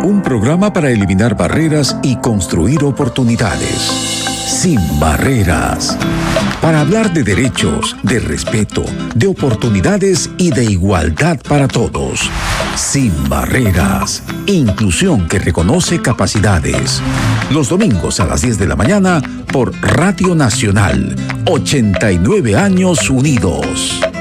Un programa para eliminar barreras y construir oportunidades. Sin barreras. Para hablar de derechos, de respeto, de oportunidades y de igualdad para todos. Sin barreras. Inclusión que reconoce capacidades. Los domingos a las 10 de la mañana por Radio Nacional. 89 años unidos.